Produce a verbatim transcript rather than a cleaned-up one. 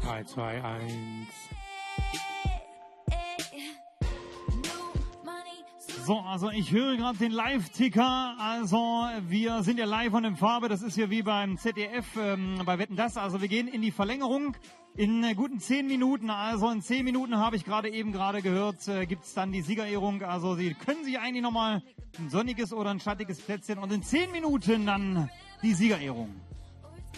drei, zwei, eins. So, also ich höre gerade den Live-Ticker, also wir sind ja live und in Farbe, das ist ja wie beim Z D F, ähm, bei Wetten, das, also wir gehen in die Verlängerung in äh, guten zehn Minuten, also in zehn Minuten habe ich gerade eben gerade gehört, äh, gibt's dann die Siegerehrung, also Sie können sich eigentlich nochmal ein sonniges oder ein schattiges Plätzchen und in zehn Minuten dann die Siegerehrung.